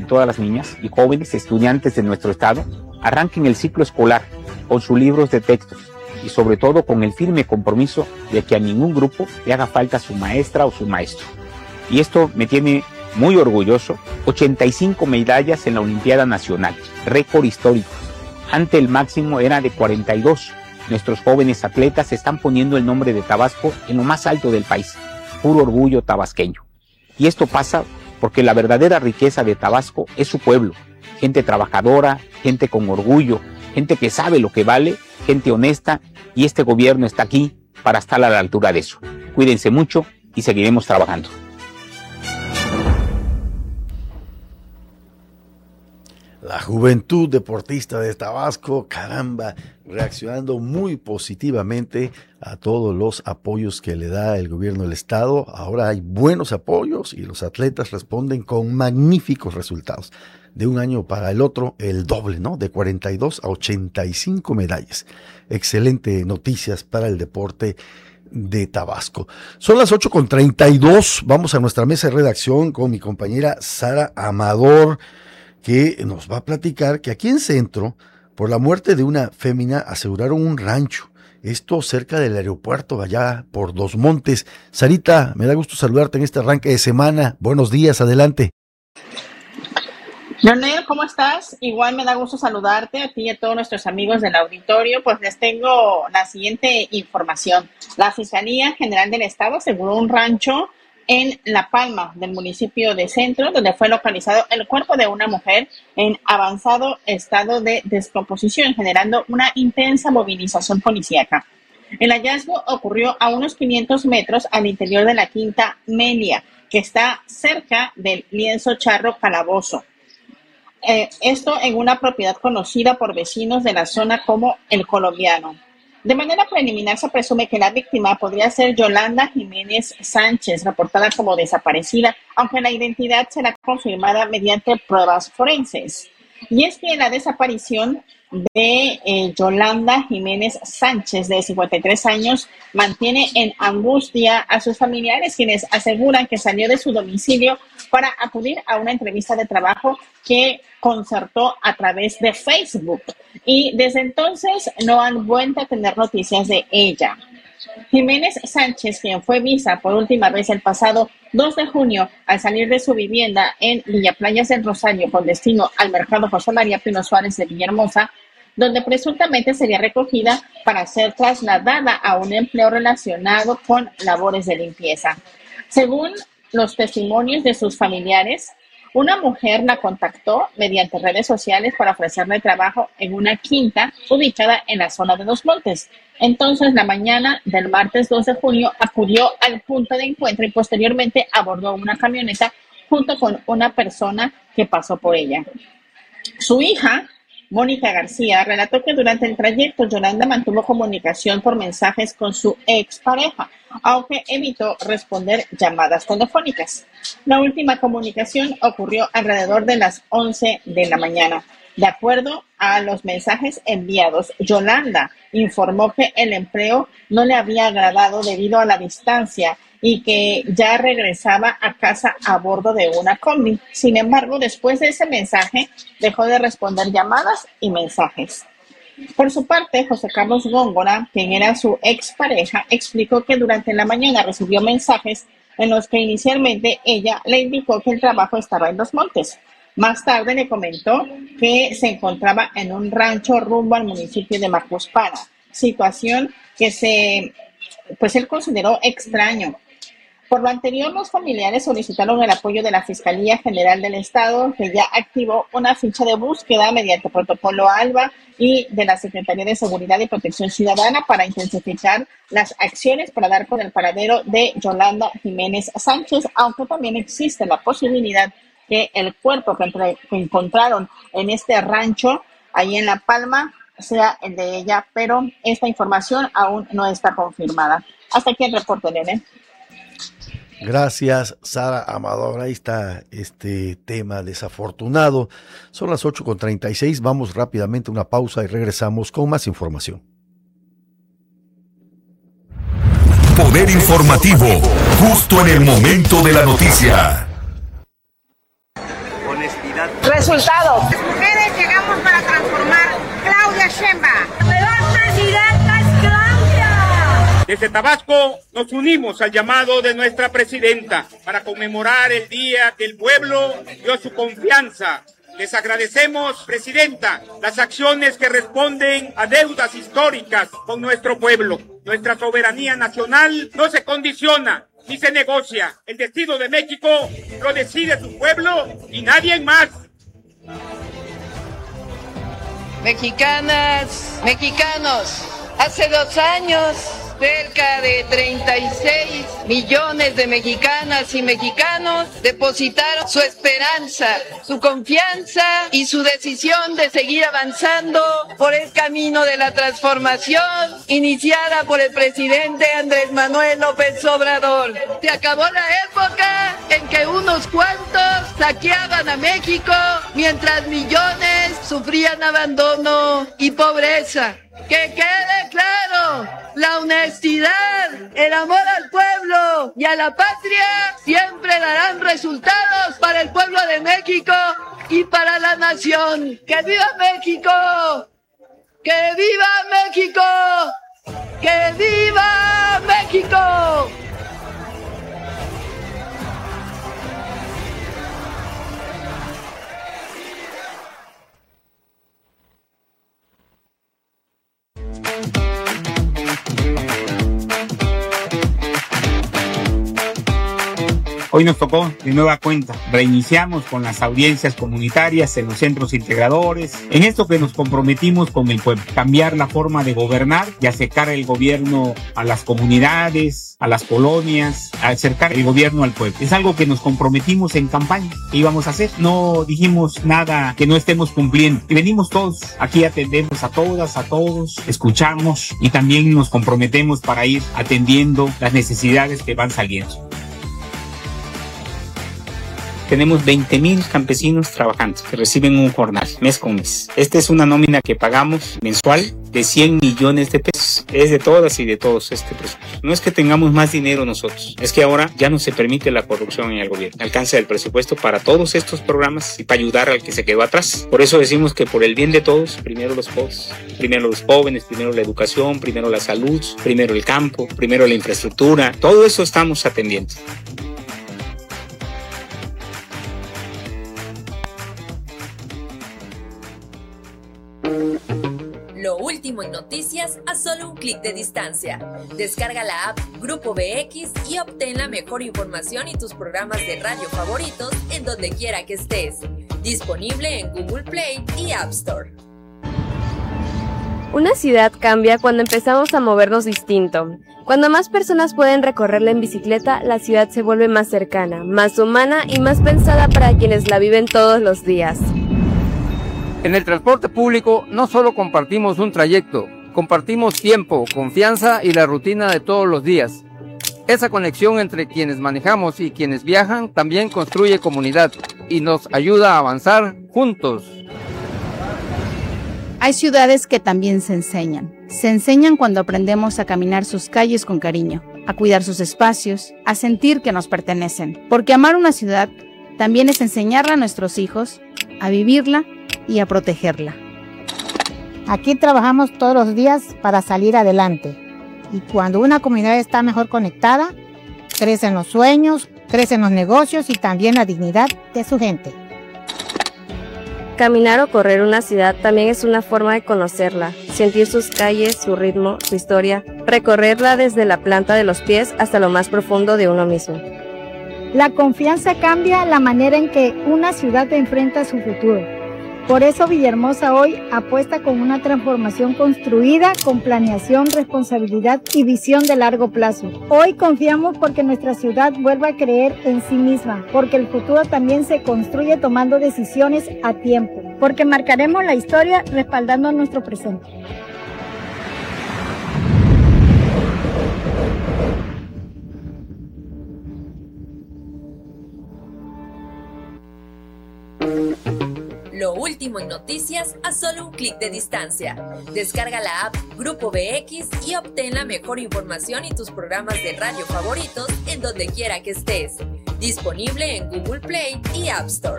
todas las niñas y jóvenes estudiantes de nuestro estado arranquen el ciclo escolar con sus libros de textos y sobre todo con el firme compromiso de que a ningún grupo le haga falta su maestra o su maestro. Y esto me tiene muy orgulloso. 85 medallas en la Olimpiada Nacional, récord histórico. Ante el máximo era de 42. Nuestros jóvenes atletas están poniendo el nombre de Tabasco en lo más alto del país. Puro orgullo tabasqueño. Y esto pasa porque la verdadera riqueza de Tabasco es su pueblo. Gente trabajadora, gente con orgullo, gente que sabe lo que vale, gente honesta, y este gobierno está aquí para estar a la altura de eso. Cuídense mucho y seguiremos trabajando. La juventud deportista de Tabasco, caramba, reaccionando muy positivamente a todos los apoyos que le da el gobierno del estado. Ahora hay buenos apoyos y los atletas responden con magníficos resultados. De un año para el otro, el doble, ¿no? De 42 a 85 medallas. Excelente noticias para el deporte de Tabasco. Son las 8:32. Vamos a nuestra mesa de redacción con mi compañera Sara Amador, que nos va a platicar que aquí en Centro, por la muerte de una fémina, aseguraron un rancho. Esto cerca del aeropuerto, allá por Dos Montes. Sarita, me da gusto saludarte en este arranque de semana. Buenos días, adelante. Leonel, ¿cómo estás? Igual me da gusto saludarte a ti y a todos nuestros amigos del auditorio. Pues les tengo la siguiente información. La Fiscalía General del Estado aseguró un rancho en La Palma, del municipio de Centro, donde fue localizado el cuerpo de una mujer en avanzado estado de descomposición, generando una intensa movilización policíaca. El hallazgo ocurrió a unos 500 metros al interior de la Quinta Melia, que está cerca del Lienzo Charro Calabozo. Esto en una propiedad conocida por vecinos de la zona como El Colombiano. De manera preliminar se presume que la víctima podría ser Yolanda Jiménez Sánchez, reportada como desaparecida, aunque la identidad será confirmada mediante pruebas forenses. Y es que la desaparición de Yolanda Jiménez Sánchez, de 53 años, mantiene en angustia a sus familiares, quienes aseguran que salió de su domicilio para acudir a una entrevista de trabajo que concertó a través de Facebook, y desde entonces no han vuelto a tener noticias de ella. Jiménez Sánchez, quien fue vista por última vez el pasado 2 de junio al salir de su vivienda en Villa Playas del Rosario con destino al mercado José María Pino Suárez de Villahermosa, donde presuntamente sería recogida para ser trasladada a un empleo relacionado con labores de limpieza. Según los testimonios de sus familiares, una mujer la contactó mediante redes sociales para ofrecerle trabajo en una quinta ubicada en la zona de Dos Montes. Entonces, la mañana del martes 2 de junio acudió al punto de encuentro y posteriormente abordó una camioneta junto con una persona que pasó por ella. Su hija, Mónica García, relató que durante el trayecto Yolanda mantuvo comunicación por mensajes con su expareja, aunque evitó responder llamadas telefónicas. La última comunicación ocurrió alrededor de las 11 de la mañana. De acuerdo a los mensajes enviados, Yolanda informó que el empleo no le había agradado debido a la distancia y que ya regresaba a casa a bordo de una combi. Sin embargo, después de ese mensaje, dejó de responder llamadas y mensajes. Por su parte, José Carlos Góngora, quien era su expareja, explicó que durante la mañana recibió mensajes en los que inicialmente ella le indicó que el trabajo estaba en Dos Montes. Más tarde le comentó que se encontraba en un rancho rumbo al municipio de Macuspana, situación que él consideró extraño. Por lo anterior, los familiares solicitaron el apoyo de la Fiscalía General del Estado, que ya activó una ficha de búsqueda mediante protocolo ALBA y de la Secretaría de Seguridad y Protección Ciudadana para intensificar las acciones para dar con el paradero de Yolanda Jiménez Sánchez, aunque también existe la posibilidad que el cuerpo que encontraron en este rancho, ahí en La Palma, sea el de ella, pero esta información aún no está confirmada. Hasta aquí el reporte, Nene. Gracias, Sara Amador. Ahí está este tema desafortunado. Son las 8:36. Vamos rápidamente a una pausa y regresamos con más información. Poder informativo, justo en el momento de la noticia. Honestidad Resultados. Las mujeres llegamos para transformar. Claudia Sheinbaum. La mejor presidenta es Claudia. Desde Tabasco nos unimos al llamado de nuestra presidenta para conmemorar el día que el pueblo dio su confianza. Les agradecemos, presidenta, las acciones que responden a deudas históricas con nuestro pueblo. Nuestra soberanía nacional no se condiciona ni se negocia. El destino de México lo decide su pueblo y nadie más. Mexicanas, mexicanos, hace 2 años, cerca de 36 millones de mexicanas y mexicanos depositaron su esperanza, su confianza y su decisión de seguir avanzando por el camino de la transformación iniciada por el presidente Andrés Manuel López Obrador. Se acabó la época en que unos cuantos saqueaban a México mientras millones sufrían abandono y pobreza. Que quede claro, la honestidad, el amor al pueblo y a la patria siempre darán resultados para el pueblo de México y para la nación. ¡Que viva México! ¡Que viva México! ¡Que viva México! Hoy nos tocó de nueva cuenta. Reiniciamos con las audiencias comunitarias en los centros integradores. En esto que nos comprometimos con el pueblo. Cambiar la forma de gobernar y acercar el gobierno a las comunidades, a las colonias, acercar el gobierno al pueblo. Es algo que nos comprometimos en campaña. ¿Qué íbamos a hacer? No dijimos nada que no estemos cumpliendo. Y venimos todos. Aquí atendemos a todas, a todos. Escuchamos y también nos comprometemos para ir atendiendo las necesidades que van saliendo. Tenemos 20,000 campesinos trabajando que reciben un jornal mes con mes. Esta es una nómina que pagamos mensual de 100 millones de pesos. Es de todas y de todos este presupuesto. No es que tengamos más dinero nosotros, es que ahora ya no se permite la corrupción en el gobierno. Alcanza el presupuesto para todos estos programas y para ayudar al que se quedó atrás. Por eso decimos que por el bien de todos, primero los pobres, primero los jóvenes, primero la educación, primero la salud, primero el campo, primero la infraestructura. Todo eso estamos atendiendo. Lo último en noticias a solo un clic de distancia. Descarga la app Grupo BX y obtén la mejor información y tus programas de radio favoritos en donde quiera que estés. Disponible en Google Play y App Store. Una ciudad cambia cuando empezamos a movernos distinto. Cuando más personas pueden recorrerla en bicicleta, la ciudad se vuelve más cercana, más humana y más pensada para quienes la viven todos los días. En el transporte público no solo compartimos un trayecto, compartimos tiempo, confianza y la rutina de todos los días. Esa conexión entre quienes manejamos y quienes viajan también construye comunidad y nos ayuda a avanzar juntos. Hay ciudades que también se enseñan. Se enseñan cuando aprendemos a caminar sus calles con cariño, a cuidar sus espacios, a sentir que nos pertenecen. Porque amar una ciudad también es enseñarla a nuestros hijos, a vivirla y a protegerla. Aquí trabajamos todos los días para salir adelante. Y cuando una comunidad está mejor conectada, crecen los sueños, crecen los negocios y también la dignidad de su gente. Caminar o correr una ciudad también es una forma de conocerla, sentir sus calles, su ritmo, su historia, recorrerla desde la planta de los pies hasta lo más profundo de uno mismo. La confianza cambia la manera en que una ciudad enfrenta su futuro. Por eso Villahermosa hoy apuesta con una transformación construida con planeación, responsabilidad y visión de largo plazo. Hoy confiamos porque nuestra ciudad vuelva a creer en sí misma, porque el futuro también se construye tomando decisiones a tiempo, porque marcaremos la historia respaldando nuestro presente. Lo último en noticias a solo un clic de distancia. Descarga la app Grupo BX y obtén la mejor información y tus programas de radio favoritos en donde quiera que estés. Disponible en Google Play y App Store.